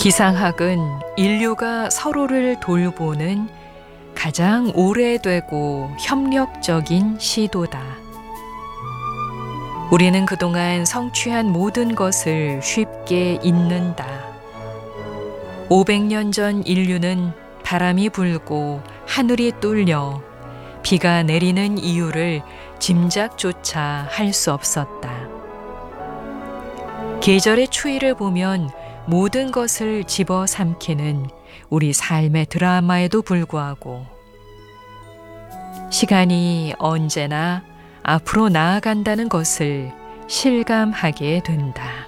기상학은 인류가 서로를 돌보는 가장 오래되고 협력적인 시도다. 우리는 그동안 성취한 모든 것을 쉽게 잊는다. 500년 전 인류는 바람이 불고 하늘이 뚫려 비가 내리는 이유를 짐작조차 할 수 없었다. 계절의 추이를 보면 모든 것을 집어삼키는 우리 삶의 드라마에도 불구하고 시간이 언제나 앞으로 나아간다는 것을 실감하게 된다.